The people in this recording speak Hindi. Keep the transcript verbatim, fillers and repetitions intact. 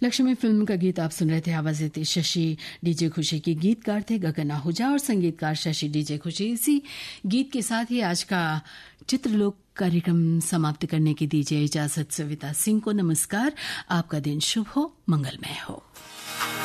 लक्ष्मी फिल्म का गीत आप सुन रहे थे। आवाज़ थी शशि, डीजे खुशी की गीतकार थे गगन आहूजा और संगीतकार शशि डीजे खुशी। इसी गीत के साथ ही आज का चित्रलोक कार्यक्रम समाप्त करने की दीजिए इजाजत। सविता सिंह को नमस्कार। आपका दिन शुभ हो, मंगलमय हो।